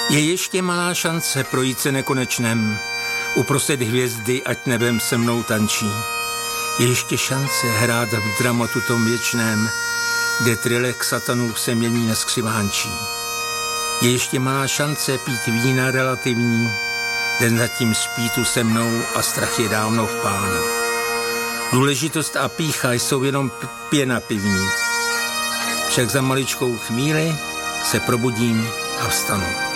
Je ještě malá šance projít se nekonečnem, uprostřed hvězdy, ať nebem se mnou tančí. Je ještě šance hrát v dramatu tom věčném, kde trilek satanů se mění na skřivánčí. Je ještě malá šance pít vína relativní, den zatím spí tu se mnou a strach je dávno v pánu. Důležitost a pýcha jsou jenom pěna pivní. Však za maličkou chvíli se probudím a vstanu.